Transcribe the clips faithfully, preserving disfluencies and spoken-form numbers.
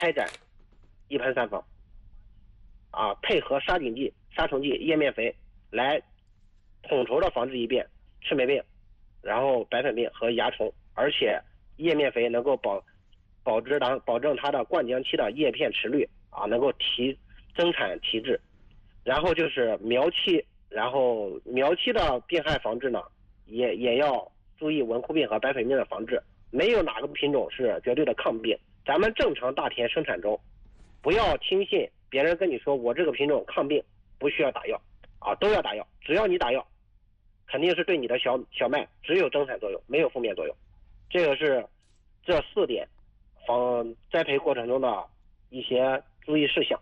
开展一盆三防，啊，配合杀菌剂、杀虫剂、叶面肥来统筹的防治一遍赤霉病，然后白粉病和蚜虫，而且叶面肥能够保保质当保证它的灌浆期的叶片持率啊，能够提增产提质。然后就是苗期，然后苗期的病害防治呢，也也要注意蚊枯病和白粉病的防治。没有哪个品种是绝对的抗病。咱们正常大田生产中，不要轻信别人跟你说我这个品种抗病，不需要打药啊，都要打药。只要你打药，肯定是对你的小小麦只有增产作用，没有负面作用。这个是这四点防栽培过程中的一些注意事项。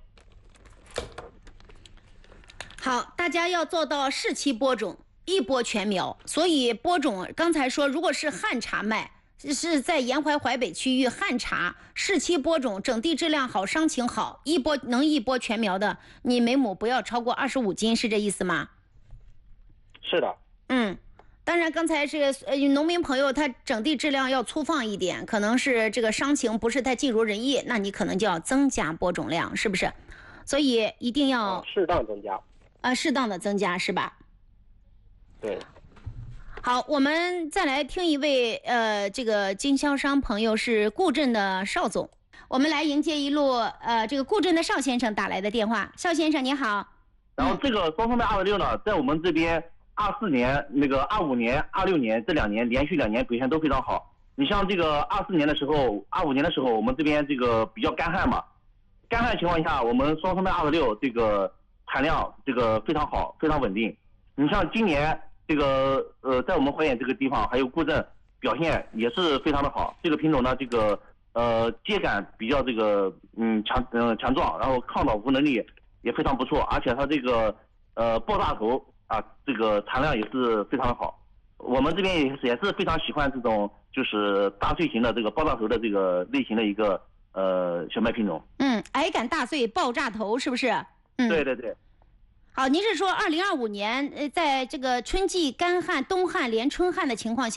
好，大家要做到适期播种，一播全苗。所以播种刚才说，如果是旱茶麦，是在沿淮淮北区域旱茶，适期播种，整地质量好，伤情好，一播能一播全苗的，你每亩不要超过二十五斤，是这意思吗？ 是的。 嗯，当然刚才是呃农民朋友他整地质量要粗放一点，可能是这个伤情不是太尽如人意，那你可能就要增加播种量，是不是？所以一定要、 啊、适当增加。 啊，适当的增加是吧？ 对。 好，我们再来听一位呃，这个经销商朋友是固镇的邵总，我们来迎接一路呃，这个固镇的邵先生打来的电话。邵先生你好。 然后这个双生麦二十六呢，在我们这边二四年、那个二五年、二六年这两年连续两年表现都非常好。你像这个二四年的时候、二五年的时候，我们这边这个比较干旱嘛，干旱情况下，我们双生麦二十六这个产量这个非常好，非常稳定。你像今年。这个呃，在我们怀远这个地方，还有固镇表现也是非常的好。这个品种呢，这个呃秸秆比较这个嗯强嗯、呃、强壮，然后抗倒伏能力也非常不错，而且它这个呃爆炸头啊，这个产量也是非常的好。我们这边也是也是非常喜欢这种就是大穗型的这个爆炸头的这个类型的一个呃小麦品种。 嗯，矮杆大穗爆炸头是不是？嗯， 对对对。 好，您是说二零二五年呃，在这个春季干旱、冬旱连春旱的情况下？